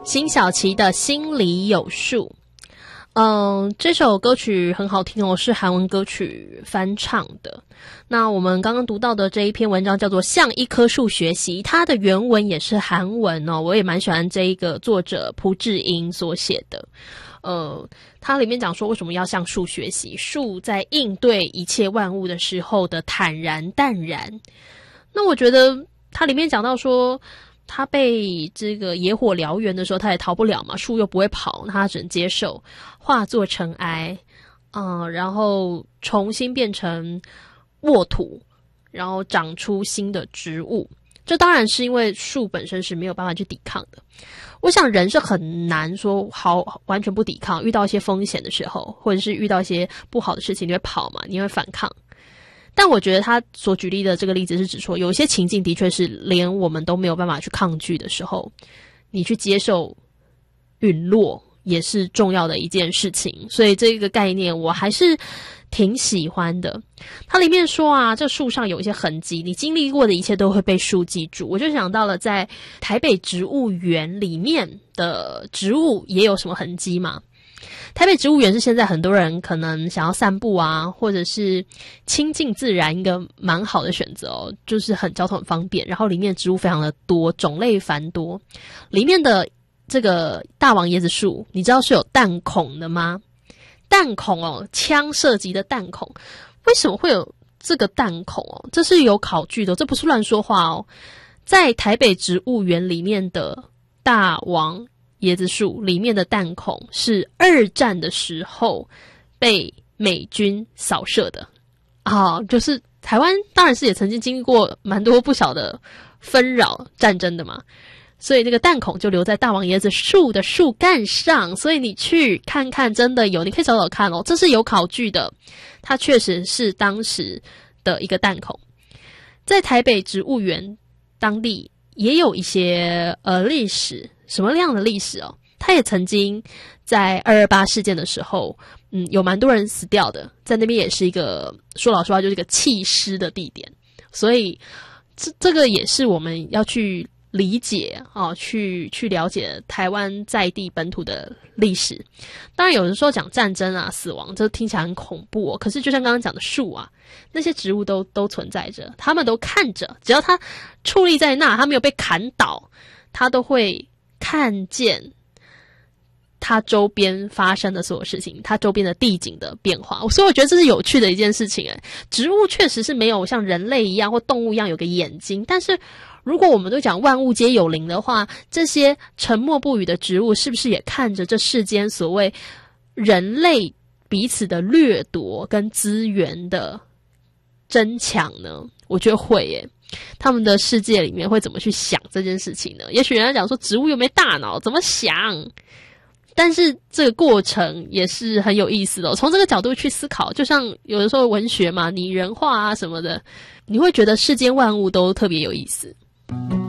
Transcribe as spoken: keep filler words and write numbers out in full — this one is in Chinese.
辛晓琪的心里有数。嗯，这首歌曲很好听哦，是韩文歌曲翻唱的。那我们刚刚读到的这一篇文章叫做《向一棵树学习》，它的原文也是韩文哦，我也蛮喜欢这一个作者朴智英所写的。呃，它里面讲说为什么要向树学习，树在应对一切万物的时候的坦然淡然。那我觉得它里面讲到说，他被这个野火燎原的时候，他也逃不了嘛，树又不会跑，他只能接受，化作尘埃，嗯，然后重新变成沃土，然后长出新的植物。这当然是因为树本身是没有办法去抵抗的。我想人是很难说好完全不抵抗，遇到一些风险的时候，或者是遇到一些不好的事情，你会跑嘛，你会反抗。但我觉得他所举例的这个例子是指说，有一些情境的确是连我们都没有办法去抗拒的时候，你去接受陨落也是重要的一件事情。所以这个概念我还是挺喜欢的。它里面说啊，这树上有一些痕迹，你经历过的一切都会被树记住。我就想到了在台北植物园里面的植物也有什么痕迹嘛。台北植物园是现在很多人可能想要散步啊，或者是亲近自然一个蛮好的选择哦，就是很交通很方便，然后里面植物非常的多，种类繁多。里面的这个大王椰子树，你知道是有弹孔的吗？弹孔哦，枪射击的弹孔。为什么会有这个弹孔哦？这是有考据的，这不是乱说话哦。在台北植物园里面的大王椰子树里面的弹孔是二战的时候被美军扫射的啊，就是台湾当然是也曾经经历过蛮多不小的纷扰战争的嘛，所以这个弹孔就留在大王椰子树的树干上，所以你去看看真的有，你可以找找看哦，这是有考据的，它确实是当时的一个弹孔。在台北植物园当地也有一些呃历史，什么样的历史哦？他也曾经在二二八事件的时候，嗯，有蛮多人死掉的，在那边也是一个说老实话就是一个弃尸的地点，所以这这个也是我们要去理解哦，去去了解台湾在地本土的历史。当然有人说讲战争啊、死亡，这听起来很恐怖哦。可是就像刚刚讲的树啊，那些植物都都存在着，他们都看着，只要它矗立在那，它没有被砍倒，它都会看见它周边发生的所有事情，它周边的地景的变化。所以我觉得这是有趣的一件事情诶。植物确实是没有像人类一样或动物一样有个眼睛，但是如果我们都讲万物皆有灵的话，这些沉默不语的植物是不是也看着这世间所谓人类彼此的掠夺跟资源的争抢呢？我觉得会耶。他们的世界里面会怎么去想这件事情呢？也许人家讲说植物又没大脑，怎么想？但是这个过程也是很有意思的哦，从这个角度去思考，就像有的时候文学嘛，拟人化啊什么的，你会觉得世间万物都特别有意思。